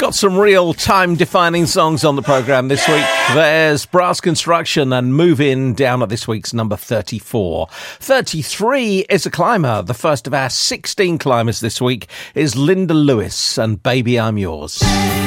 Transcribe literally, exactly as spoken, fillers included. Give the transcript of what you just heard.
got some real time-defining songs on the programme this week. There's Brass Construction and Move In down at this week's number thirty-four. thirty-three is a climber. The first of our sixteen climbers this week is Linda Lewis and Baby I'm Yours.